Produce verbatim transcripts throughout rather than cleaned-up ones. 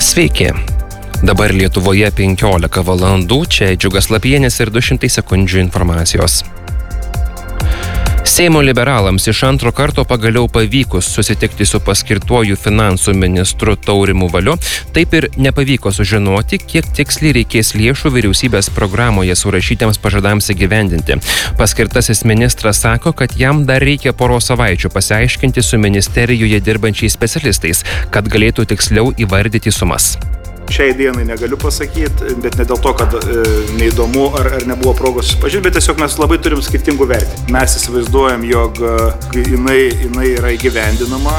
Sveiki. Dabar Lietuvoje penkiolika valandų, čia Džiugas Lapienis ir du šimtai sekundžių informacijos. Seimo liberalams iš antro karto pagaliau pavykus susitikti su paskirtuoju finansų ministru Taurimu Valiu, taip ir nepavyko sužinoti, kiek tiksliai reikės lėšų vyriausybės programoje surašytiems pažadams įgyvendinti. Paskirtasis ministras sako, kad jam dar reikia poros savaičių pasiaiškinti su ministerijoje dirbančiais specialistais, kad galėtų tiksliau įvardyti sumas. Šiai dienai negaliu pasakyti, bet ne dėl to, kad e, neįdomu ar, ar nebuvo progos susipažinti, bet tiesiog mes labai turim skirtingų vertinimų. Mes įsivaizduojam, jog jinai, jinai yra įgyvendinama.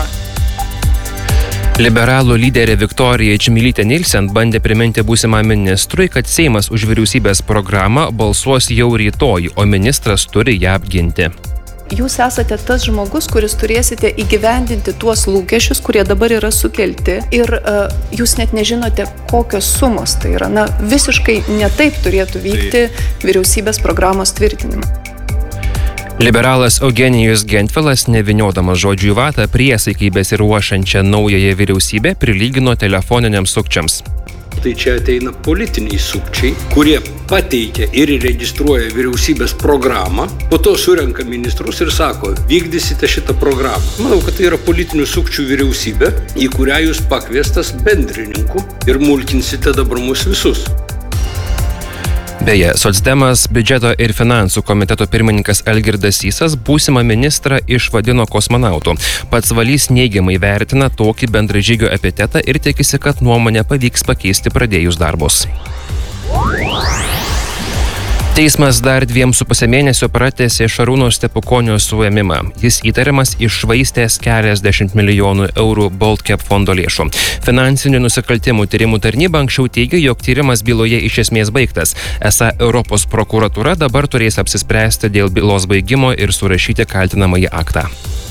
Liberalų lyderė Viktorija Čmilytė Nilsen bandė priminti būsimam ministrui, kad Seimas už vyriausybės programą balsuos jau rytoj, o ministras turi ją apginti. Jūs esate tas žmogus, kuris turėsite įgyvendinti tuos lūkesčius, kurie dabar yra sukelti ir uh, jūs net nežinote, kokios sumos tai yra. Na, visiškai netaip turėtų vykti vyriausybės programos tvirtinimą. Liberalas Eugenijus Gentvilas, nevyniodamas žodžių į vatą, priesaikai besiruošiančią naująją vyriausybę prilygino telefoniniams sukčiams. Tai čia ateina politiniai sukčiai, kurie pateikia ir registruoja vyriausybės programą, po to surenka ministrus ir sako, vykdysite šitą programą. Manau, kad tai yra politinių sukčių vyriausybė, į kurią jūs pakviestas bendrininku ir mulkinsite dabar mus visus. Beje, socdemas biudžeto ir finansų komiteto pirmininkas Algirdas Sysas būsimą ministrą išvadino kosmonautu. Pats Valys neigiamai vertina tokį bendražygio epitetą ir tikisi, kad nuomonę pavyks pakeisti pradėjus darbus. Teismas dar dviem su pusę mėnesio pratęsė Šarūno Stepukonio suėmimą. Jis įtariamas iššvaistęs keliasdešimt milijonų eurų Baltcap fondo lėšų. Finansinių nusikaltimų tyrimų tarnyba anksčiau teigė, jog tyrimas byloje iš esmės baigtas. Esą Europos prokuratūra dabar turės apsispręsti dėl bylos baigimo ir surašyti kaltinamąjį aktą.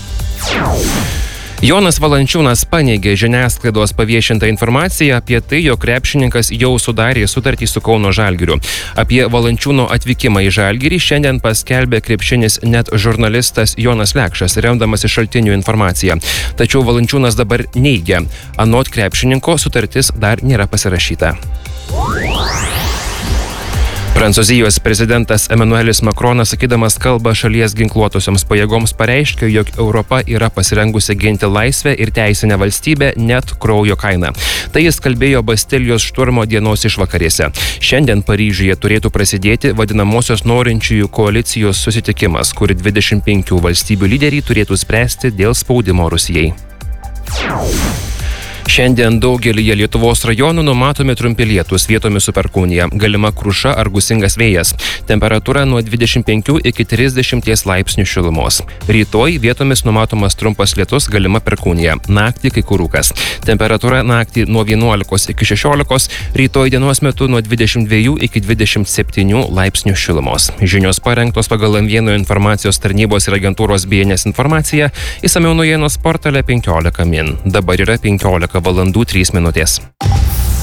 Jonas Valančiūnas paneigė žiniasklaidos paviešintą informaciją apie tai, jog krepšininkas jau sudarė sutartį su Kauno Žalgiriu. Apie Valančiūno atvykimą į Žalgirį šiandien paskelbė krepšinis net žurnalistas Jonas Lekšas, remdamasi šaltinių informaciją. Tačiau Valančiūnas dabar neigia. Anot krepšininko sutartis dar nėra pasirašyta. Prancūzijos prezidentas Emmanuelis Macronas, sakydamas kalbą šalies ginkluotosioms pajėgoms, pareiškė, jog Europa yra pasirengusi ginti laisvę ir teisinę valstybę net kraujo kaina. Tai jis kalbėjo Bastilijos šturmo dienos išvakarėse. Šiandien Paryžiuje turėtų prasidėti vadinamosios norinčiųjų koalicijos susitikimas, kur dvidešimt penkių valstybių lyderiai turėtų spręsti dėl spaudimo Rusijai. Šiandien daugelyje Lietuvos rajonų numatomi trumpi lietūs, vietomis su perkūnija, galima kruša ar gūsingas vėjas. Temperatūra nuo dvidešimt penkių iki trisdešimties laipsnių šilumos. Rytoj vietomis numatomas trumpas lietus, galima perkūnija. Naktį kai kur rūkas. Temperatūra naktį nuo vienuolikos iki šešiolikos, rytoj dienos metu nuo dvidešimt dviejų iki dvidešimt septynių laipsnių šilumos. Žinios parengtos pagal M vienas informacijos tarnybos ir agentūros B N S informaciją, išsamiau naujienos portale penkiolika min. Dabar yra penkiolika valandų trys minutės.